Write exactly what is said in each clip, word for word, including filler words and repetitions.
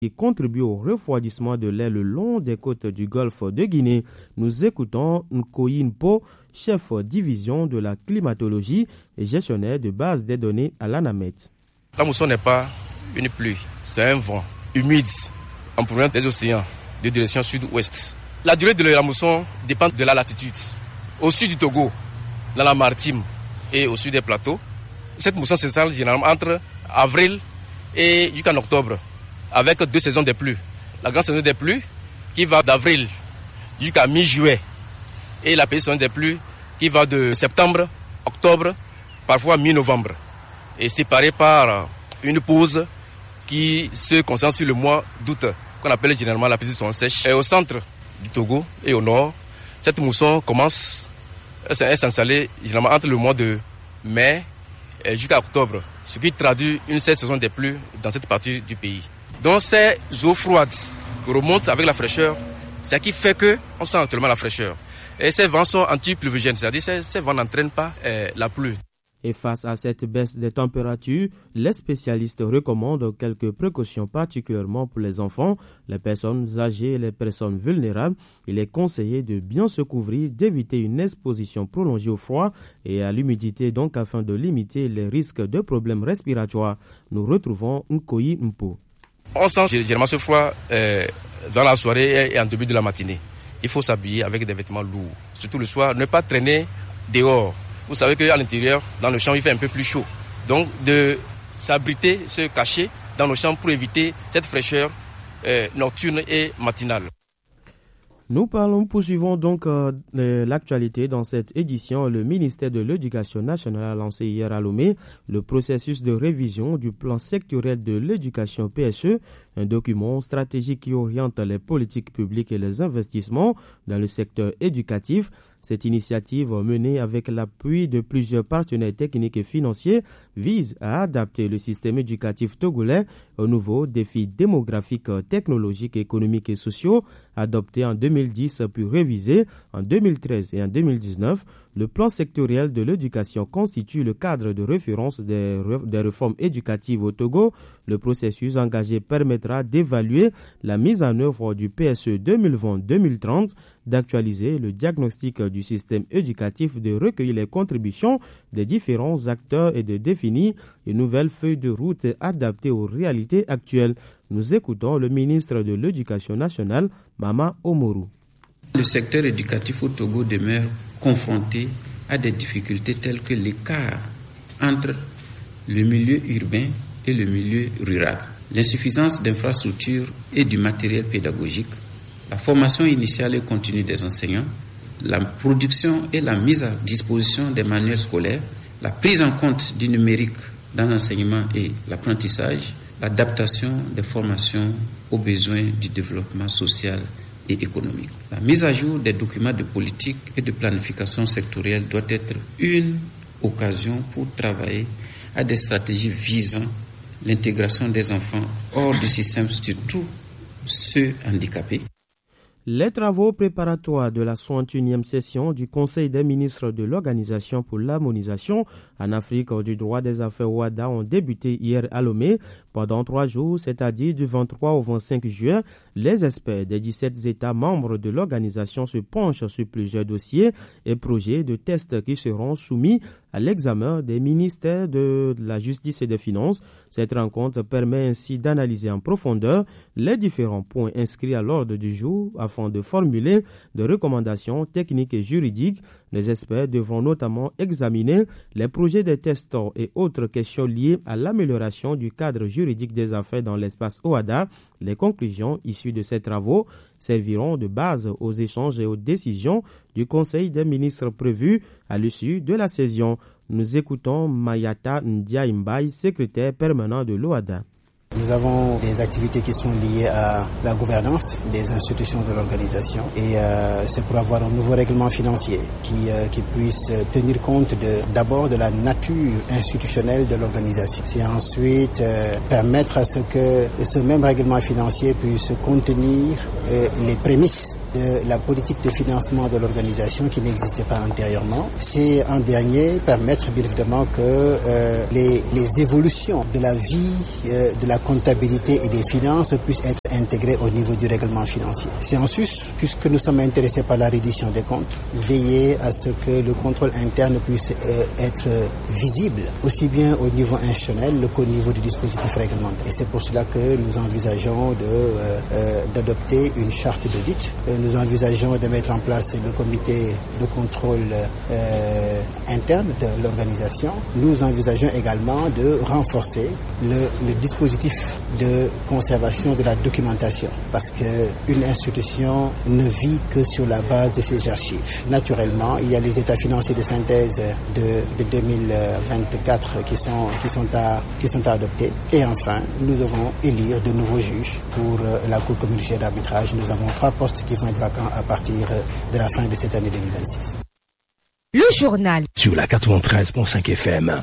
qui contribue au refroidissement de l'air le long des côtes du golfe de Guinée. Nous écoutons Nkoyi Mpo, chef division de la climatologie et gestionnaire de base des données à l'ANAMET. La mousson n'est pas une pluie, c'est un vent humide en provenance des océans de direction sud-ouest. La durée de la mousson dépend de la latitude. Au sud du Togo, dans la Maritime et au sud des plateaux, cette mousson s'installe généralement entre avril et jusqu'en octobre, avec deux saisons des pluies. La grande saison des pluies qui va d'avril jusqu'à mi-juillet et la petite saison des pluies qui va de septembre, octobre, parfois mi-novembre, et séparée par une pause qui se concentre sur le mois d'août, qu'on appelle généralement la petite saison sèche. Et au centre du Togo et au nord, cette mousson commence à s'installer généralement entre le mois de mai jusqu'à octobre, ce qui traduit une saison des pluies dans cette partie du pays. Donc ces eaux froides qui remontent avec la fraîcheur, c'est ce qui fait qu'on sent actuellement la fraîcheur. Et ces vents sont anti-pluvigènes, c'est-à-dire que ces vents n'entraînent pas euh, la pluie. Et face à cette baisse des températures, les spécialistes recommandent quelques précautions particulièrement pour les enfants, les personnes âgées et les personnes vulnérables. Il est conseillé de bien se couvrir, d'éviter une exposition prolongée au froid et à l'humidité, donc afin de limiter les risques de problèmes respiratoires. Nous retrouvons Nkoyi Mpo. On sent généralement ce froid euh, dans la soirée et en début de la matinée. Il faut s'habiller avec des vêtements lourds, surtout le soir, ne pas traîner dehors. Vous savez qu'à l'intérieur, dans le champ, il fait un peu plus chaud. Donc, de s'abriter, se cacher dans le champ pour éviter cette fraîcheur euh, nocturne et matinale. Nous parlons, poursuivons donc euh, de l'actualité dans cette édition. Le ministère de l'Éducation nationale a lancé hier à Lomé le processus de révision du plan sectoriel de l'éducation P S E, un document stratégique qui oriente les politiques publiques et les investissements dans le secteur éducatif. Cette initiative, menée avec l'appui de plusieurs partenaires techniques et financiers, vise à adapter le système éducatif togolais aux nouveaux défis démographiques, technologiques, économiques et sociaux adoptés en deux mille dix puis révisés en deux mille treize et en deux mille dix-neuf. Le plan sectoriel de l'éducation constitue le cadre de référence des, des réformes éducatives au Togo. Le processus engagé permettra d'évaluer la mise en œuvre du P S E deux mille vingt deux mille trente, d'actualiser le diagnostic du système éducatif, de recueillir les contributions des différents acteurs et de définir une nouvelle feuille de route adaptée aux réalités actuelles. Nous écoutons le ministre de l'Éducation nationale, Mama Omoru. Le secteur éducatif au Togo demeure confronté à des difficultés telles que l'écart entre le milieu urbain et le milieu rural, l'insuffisance d'infrastructures et du matériel pédagogique, la formation initiale et continue des enseignants, la production et la mise à disposition des manuels scolaires, la prise en compte du numérique dans l'enseignement et l'apprentissage, l'adaptation des formations aux besoins du développement social et économique. La mise à jour des documents de politique et de planification sectorielle doit être une occasion pour travailler à des stratégies visant l'intégration des enfants hors du système, surtout ceux handicapés. Les travaux préparatoires de la soixante et unième session du Conseil des ministres de l'Organisation pour l'harmonisation en Afrique du droit des affaires O A D A ont débuté hier à Lomé. Pendant trois jours, c'est-à-dire du vingt-trois au vingt-cinq juin, les experts des dix-sept États membres de l'organisation se penchent sur plusieurs dossiers et projets de tests qui seront soumis à l'examen des ministères de la Justice et des Finances. Cette rencontre permet ainsi d'analyser en profondeur les différents points inscrits à l'ordre du jour afin de formuler des recommandations techniques et juridiques. Les experts devront notamment examiner les projets de tests et autres questions liées à l'amélioration du cadre juridique des affaires dans l'espace O A D A. Les conclusions issues de ces travaux serviront de base aux échanges et aux décisions du Conseil des ministres prévus à l'issue de la session. Nous écoutons Mayata Ndiaye, secrétaire permanent de l'O A D A. Nous avons des activités qui sont liées à la gouvernance des institutions de l'organisation et euh, c'est pour avoir un nouveau règlement financier qui, euh, qui puisse tenir compte de, d'abord de la nature institutionnelle de l'organisation. C'est ensuite euh, permettre à ce que ce même règlement financier puisse contenir euh, les prémices de la politique de financement de l'organisation qui n'existait pas antérieurement. C'est en dernier permettre bien évidemment que euh, les, les évolutions de la vie, euh, de la comptabilité et des finances puisse être intégrée au niveau du règlement financier. C'est en sus, puisque nous sommes intéressés par la reddition des comptes, veiller à ce que le contrôle interne puisse euh, être visible, aussi bien au niveau institutionnel qu'au niveau du dispositif réglementaire. Et c'est pour cela que nous envisageons de, euh, euh, d'adopter une charte d'audit. Euh, nous envisageons de mettre en place le comité de contrôle euh, interne de l'organisation. Nous envisageons également de renforcer le, le dispositif de conservation de la documentation, parce qu'une institution ne vit que sur la base de ses archives. Naturellement, il y a les états financiers de synthèse de, de deux mille vingt-quatre qui sont, qui sont à, qui sont à adopter. Et enfin, nous devons élire de nouveaux juges pour la Cour communautaire d'arbitrage. Nous avons trois postes qui vont être vacants à partir de la fin de cette année deux mille vingt-six. Le journal sur la quatre-vingt-treize virgule cinq F M.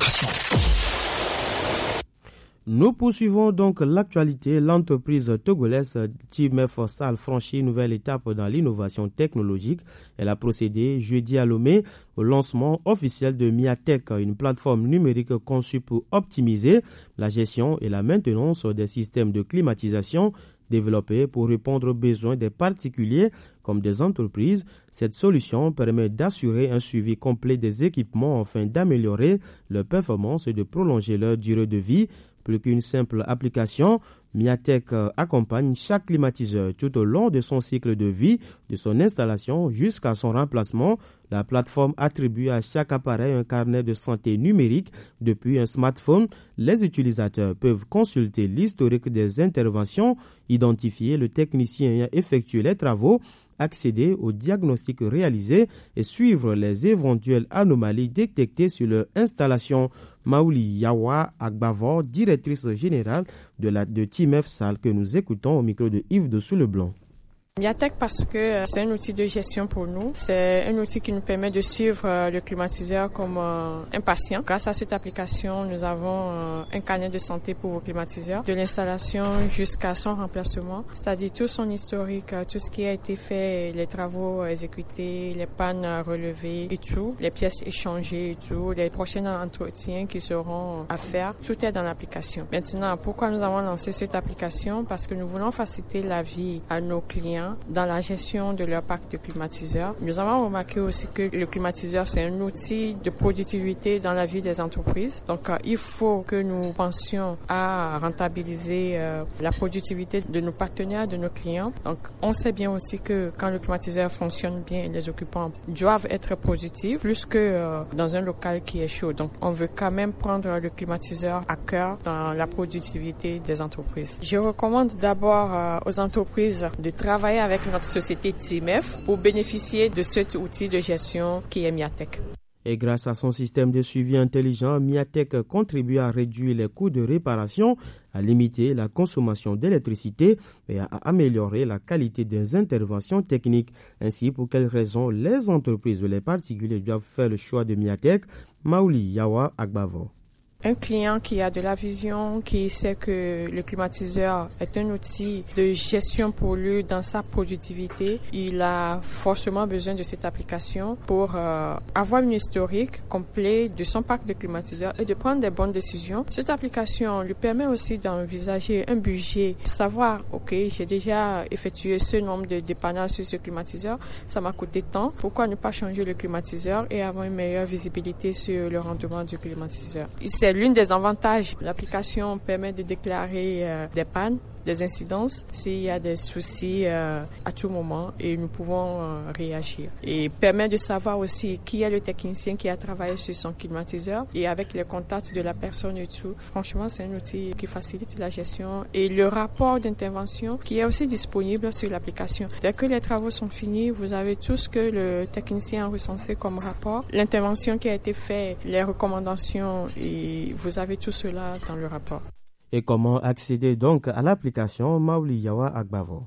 Nous poursuivons donc l'actualité. L'entreprise togolaise T I M E F Sahel franchit une nouvelle étape dans l'innovation technologique. Elle a procédé jeudi à Lomé au lancement officiel de Miatech, une plateforme numérique conçue pour optimiser la gestion et la maintenance des systèmes de climatisation développés pour répondre aux besoins des particuliers comme des entreprises. Cette solution permet d'assurer un suivi complet des équipements afin d'améliorer leur performance et de prolonger leur durée de vie. Plus qu'une simple application, Miatech accompagne chaque climatiseur tout au long de son cycle de vie, de son installation jusqu'à son remplacement. La plateforme attribue à chaque appareil un carnet de santé numérique depuis un smartphone. Les utilisateurs peuvent consulter l'historique des interventions, identifier le technicien ayant effectué les travaux, accéder aux diagnostics réalisés et suivre les éventuelles anomalies détectées sur leur installation. Maouli Yawa Agbavor, directrice générale de la de T I M E F Sahel, que nous écoutons au micro de Yves Dessous-Leblanc. Miatech parce que c'est un outil de gestion pour nous. C'est un outil qui nous permet de suivre le climatiseur comme un patient. Grâce à cette application, nous avons un carnet de santé pour vos climatiseurs, de l'installation jusqu'à son remplacement, c'est-à-dire tout son historique, tout ce qui a été fait, les travaux exécutés, les pannes relevées et tout, les pièces échangées et tout, les prochains entretiens qui seront à faire. Tout est dans l'application. Maintenant, pourquoi nous avons lancé cette application? Parce que nous voulons faciliter la vie à nos clients dans la gestion de leur parc de climatiseurs. Nous avons remarqué aussi que le climatiseur, c'est un outil de productivité dans la vie des entreprises. Donc, euh, il faut que nous pensions à rentabiliser euh, la productivité de nos partenaires, de nos clients. Donc, on sait bien aussi que quand le climatiseur fonctionne bien, les occupants doivent être positifs plus que euh, dans un local qui est chaud. Donc, on veut quand même prendre le climatiseur à cœur dans la productivité des entreprises. Je recommande d'abord euh, aux entreprises de travailler avec notre société T I M E F pour bénéficier de cet outil de gestion qui est Miatech. Et grâce à son système de suivi intelligent, Miatech contribue à réduire les coûts de réparation, à limiter la consommation d'électricité et à améliorer la qualité des interventions techniques. Ainsi, pour quelles raisons les entreprises ou les particuliers doivent faire le choix de Miatech? Maouli Yawa Agbavo. Un client qui a de la vision, qui sait que le climatiseur est un outil de gestion pour lui dans sa productivité, il a forcément besoin de cette application pour euh, avoir une historique complète de son parc de climatiseurs et de prendre des bonnes décisions. Cette application lui permet aussi d'envisager un budget, savoir, ok, j'ai déjà effectué ce nombre de dépannages sur ce climatiseur, ça m'a coûté tant, pourquoi ne pas changer le climatiseur et avoir une meilleure visibilité sur le rendement du climatiseur. C'est l'une des avantages. L'application permet de déclarer euh, des pannes, des incidences, s'il y a des soucis euh, à tout moment et nous pouvons euh, réagir. Et permet de savoir aussi qui est le technicien qui a travaillé sur son climatiseur et avec les contacts de la personne et tout. Franchement, c'est un outil qui facilite la gestion et le rapport d'intervention qui est aussi disponible sur l'application. Dès que les travaux sont finis, vous avez tout ce que le technicien a recensé comme rapport, l'intervention qui a été faite, les recommandations et vous avez tout cela dans le rapport. Et comment accéder donc à l'application Maouli Yawa Agbavo?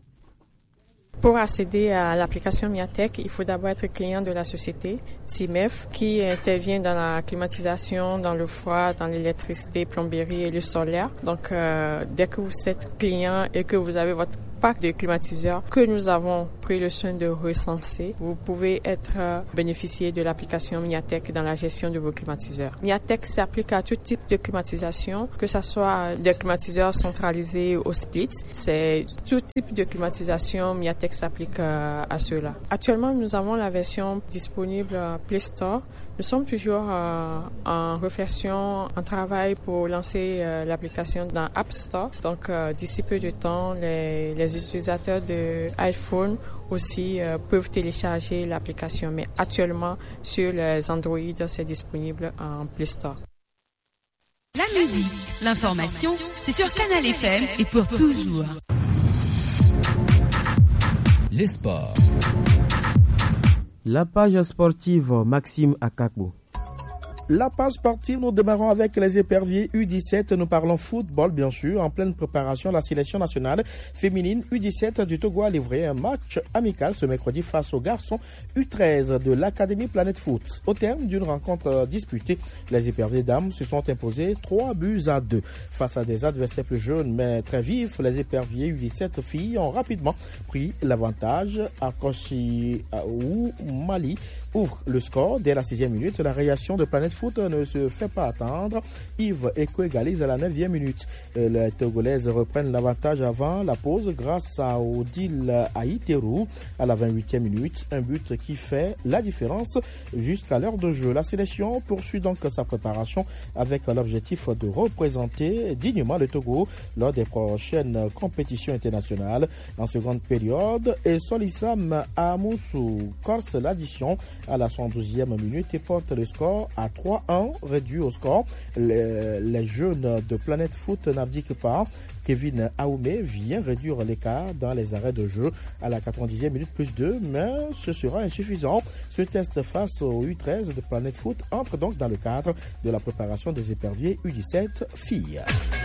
Pour accéder à l'application Miatech, il faut d'abord être client de la société T I M E F qui intervient dans la climatisation, dans le froid, dans l'électricité, plomberie et le solaire. Donc, euh, dès que vous êtes client et que vous avez votre parc de climatiseurs que nous avons pris le soin de recenser. Vous pouvez être euh, bénéficiaire de l'application Miatech dans la gestion de vos climatiseurs. Miatech s'applique à tout type de climatisation, que ce soit des climatiseurs centralisés ou splits. C'est tout type de climatisation. Miatech s'applique euh, à cela. Actuellement, nous avons la version disponible à Play Store. Nous sommes toujours euh, en réflexion, en travail pour lancer euh, l'application dans App Store. Donc, euh, d'ici peu de temps, les, les utilisateurs de iPhone aussi euh, peuvent télécharger l'application. Mais actuellement, sur les Android, c'est disponible en Play Store. La musique, l'information, c'est sur Canal F M et pour toujours. Les sports. La page sportive, Maxime Akakbo. La page sportive, nous démarrons avec les éperviers U dix-sept. Nous parlons football, bien sûr. En pleine préparation, la sélection nationale féminine U dix-sept du Togo a livré un match amical ce mercredi face aux garçons U treize de l'Académie Planète Foot. Au terme d'une rencontre disputée, les éperviers dames se sont imposés trois buts à deux. Face à des adversaires plus jeunes mais très vifs, les éperviers U dix-sept filles ont rapidement pris l'avantage. Akoshi ou Mali ouvre le score dès la sixième minute. La réaction de Planète Foot ne se fait pas attendre. Yves Eko égalise à la neuvième minute. Les Togolaises reprennent l'avantage avant la pause grâce à Odile Aïterou à la vingt-huitième minute. Un but qui fait la différence jusqu'à l'heure de jeu. La sélection poursuit donc sa préparation avec l'objectif de représenter dignement le Togo lors des prochaines compétitions internationales. En seconde période, et Solissam Amoussou corse l'addition à la soixante-douzième minute et porte le score à trois un, réduit au score. Les, les jeunes de Planète Foot n'abdiquent pas. Kevin Aoumé vient réduire l'écart dans les arrêts de jeu à la quatre-vingt-dixième minute plus deux, mais ce sera insuffisant. Ce test face au U treize de Planète Foot entre donc dans le cadre de la préparation des éperviers U dix-sept filles.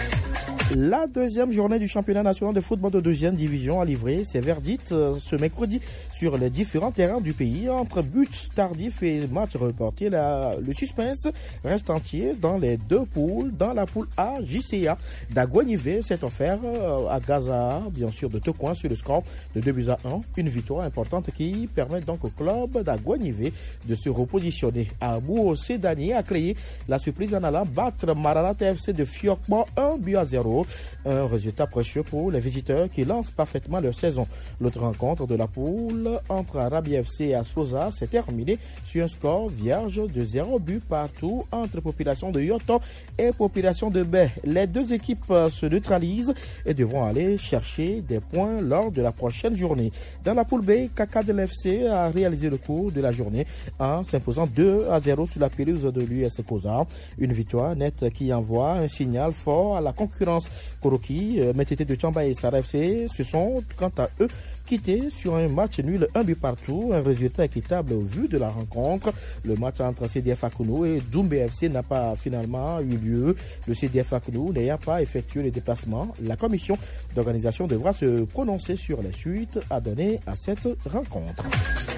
La deuxième journée du championnat national de football de deuxième division a livré ses verdicts ce mercredi sur les différents terrains du pays. Entre buts tardifs et matchs reportés, la, le suspense reste entier dans les deux poules. Dans la poule A, J C A d'Aguanivé s'est offert à Gaza, bien sûr, de Tocoin sur le score de deux buts à un. Une victoire importante qui permet donc au club d'Aguanivé de se repositionner. Abou Sedani a créé la surprise en allant battre Mararata F C de Fiokmo un but à zéro. Un résultat précieux pour les visiteurs qui lancent parfaitement leur saison. L'autre rencontre de la poule entre Arabi F C et Asfosa s'est terminée sur un score vierge de zéro but partout entre population de Yoto et population de Bay. Les deux équipes se neutralisent et devront aller chercher des points lors de la prochaine journée. Dans la poule B, Kaka de l'F C a réalisé le cours de la journée en s'imposant deux à zéro sur la pelouse de l'U S Koza. Une victoire nette qui envoie un signal fort à la concurrence. Koroki, Métété de Tchamba et Sara F C se sont quant à eux quittés sur un match nul, un but partout, un résultat équitable au vu de la rencontre. Le match entre C D F Akounou et Doumbé F C n'a pas finalement eu lieu. Le C D F Akounou n'ayant pas effectué les déplacements, la commission d'organisation devra se prononcer sur les suites à donner à cette rencontre.